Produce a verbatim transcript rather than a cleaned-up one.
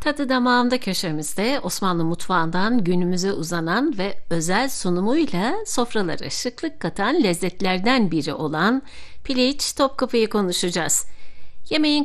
Tadı damağımda köşemizde Osmanlı mutfağından günümüze uzanan ve özel sunumuyla sofralara şıklık katan lezzetlerden biri olan piliç Topkapı'yı konuşacağız. Yemeğin